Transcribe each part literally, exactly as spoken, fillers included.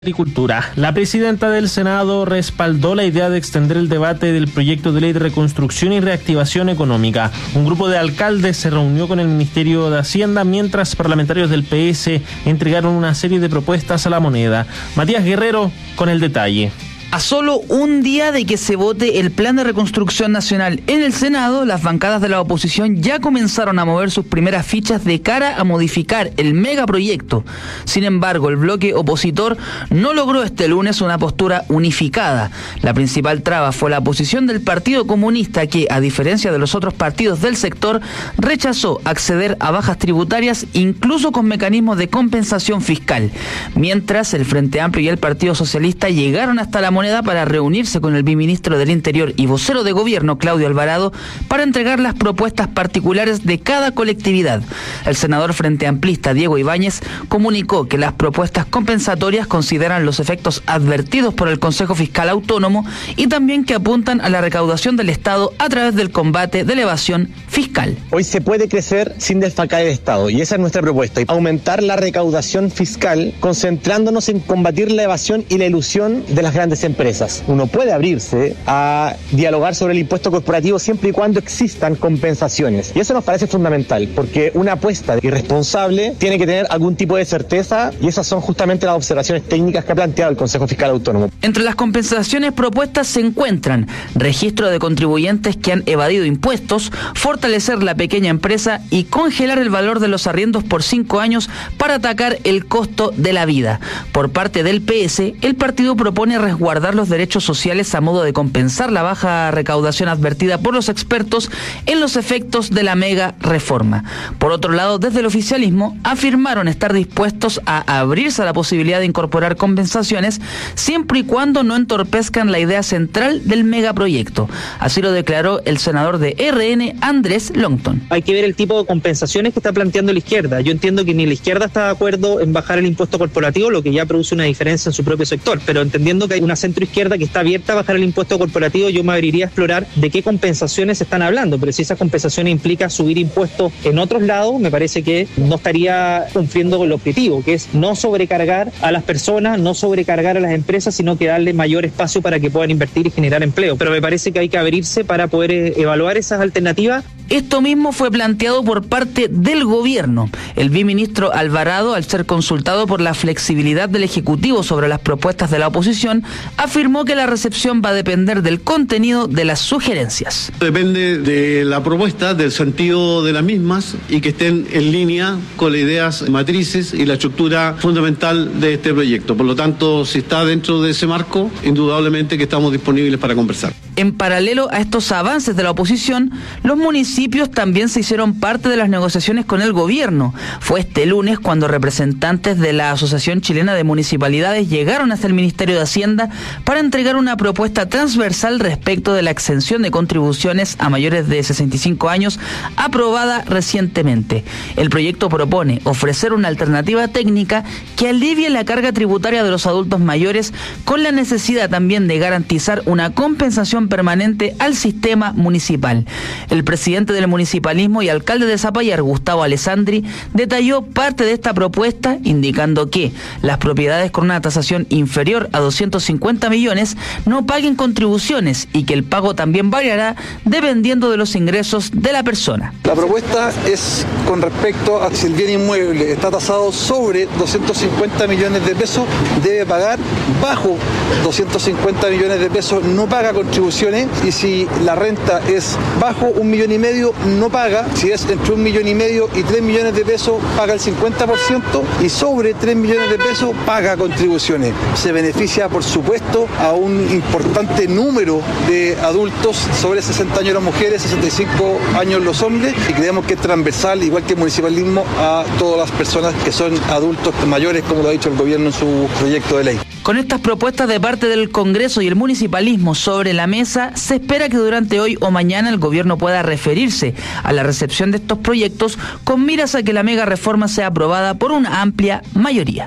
Agricultura. La presidenta del Senado respaldó la idea de extender el debate del proyecto de ley de reconstrucción y reactivación económica. Un grupo de alcaldes se reunió con el Ministerio de Hacienda mientras parlamentarios del P S entregaron una serie de propuestas a la moneda. Matías Guerrero con el detalle. A solo un día de que se vote el Plan de Reconstrucción Nacional en el Senado, las bancadas de la oposición ya comenzaron a mover sus primeras fichas de cara a modificar el megaproyecto. Sin embargo, el bloque opositor no logró este lunes una postura unificada. La principal traba fue la posición del Partido Comunista que, a diferencia de los otros partidos del sector, rechazó acceder a bajas tributarias incluso con mecanismos de compensación fiscal. Mientras, el Frente Amplio y el Partido Socialista llegaron hasta la moneda para reunirse con el viceministro del Interior y vocero de gobierno, Claudio Alvarado, para entregar las propuestas particulares de cada colectividad. El senador frente amplista Diego Ibáñez comunicó que las propuestas compensatorias consideran los efectos advertidos por el Consejo Fiscal Autónomo y también que apuntan a la recaudación del Estado a través del combate de la evasión fiscal. Hoy se puede crecer sin desfalcar el Estado y esa es nuestra propuesta, aumentar la recaudación fiscal concentrándonos en combatir la evasión y la ilusión de las grandes empresas. empresas. Uno puede abrirse a dialogar sobre el impuesto corporativo siempre y cuando existan compensaciones. Y eso nos parece fundamental, porque una apuesta irresponsable tiene que tener algún tipo de certeza, y esas son justamente las observaciones técnicas que ha planteado el Consejo Fiscal Autónomo. Entre las compensaciones propuestas se encuentran registro de contribuyentes que han evadido impuestos, fortalecer la pequeña empresa y congelar el valor de los arriendos por cinco años para atacar el costo de la vida. Por parte del P S, el partido propone resguardar los derechos sociales a modo de compensar la baja recaudación advertida por los expertos en los efectos de la mega reforma. Por otro lado, desde el oficialismo afirmaron estar dispuestos a abrirse a la posibilidad de incorporar compensaciones siempre y cuando no entorpezcan la idea central del megaproyecto. Así lo declaró el senador de R N, Andrés Longton. Hay que ver el tipo de compensaciones que está planteando la izquierda. Yo entiendo que ni la izquierda está de acuerdo en bajar el impuesto corporativo, lo que ya produce una diferencia en su propio sector, pero entendiendo que hay una centroizquierda que está abierta a bajar el impuesto corporativo, yo me abriría a explorar de qué compensaciones se están hablando, pero si esas compensaciones implican subir impuestos en otros lados, me parece que no estaría cumpliendo con el objetivo, que es no sobrecargar a las personas, no sobrecargar a las empresas, sino que darle mayor espacio para que puedan invertir y generar empleo. Pero me parece que hay que abrirse para poder eh, evaluar esas alternativas. Esto mismo fue planteado por parte del gobierno. El viceministro Alvarado, al ser consultado por la flexibilidad del Ejecutivo sobre las propuestas de la oposición, afirmó que la recepción va a depender del contenido de las sugerencias. Depende de la propuesta, del sentido de las mismas y que estén en línea con las ideas matrices y la estructura fundamental de este proyecto. Por lo tanto, si está dentro de ese marco, indudablemente que estamos disponibles para conversar. En paralelo a estos avances de la oposición, los municipios también se hicieron parte de las negociaciones con el gobierno. Fue este lunes cuando representantes de la Asociación Chilena de Municipalidades llegaron hasta el Ministerio de Hacienda para entregar una propuesta transversal respecto de la exención de contribuciones a mayores de sesenta y cinco años aprobada recientemente. El proyecto propone ofrecer una alternativa técnica que alivie la carga tributaria de los adultos mayores con la necesidad también de garantizar una compensación permanente al sistema municipal. El presidente del municipalismo y alcalde de Zapallar, Gustavo Alessandri, detalló parte de esta propuesta indicando que las propiedades con una tasación inferior a doscientos cincuenta millones no paguen contribuciones y que el pago también variará dependiendo de los ingresos de la persona. La propuesta es con respecto a si el bien inmueble está tasado sobre doscientos cincuenta millones de pesos, debe pagar, bajo doscientos cincuenta millones de pesos no paga contribuciones, y si la renta es bajo un millón y medio no paga, si es entre un millón y medio y tres millones de pesos paga el cincuenta por ciento y sobre tres millones de pesos paga contribuciones. Se beneficia por supuesto a un importante número de adultos, sobre sesenta años las mujeres, sesenta y cinco años los hombres, y creemos que es transversal, igual que el municipalismo, a todas las personas que son adultos mayores, como lo ha dicho el gobierno en su proyecto de ley. Con estas propuestas de parte del Congreso y el municipalismo sobre la mesa, se espera que durante hoy o mañana el gobierno pueda referirse a la recepción de estos proyectos con miras a que la mega reforma sea aprobada por una amplia mayoría.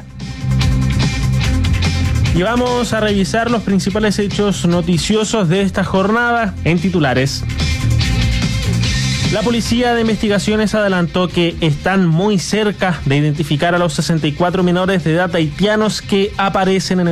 Y vamos a revisar los principales hechos noticiosos de esta jornada en titulares. La Policía de Investigaciones adelantó que están muy cerca de identificar a los sesenta y cuatro menores de edad haitianos que aparecen en el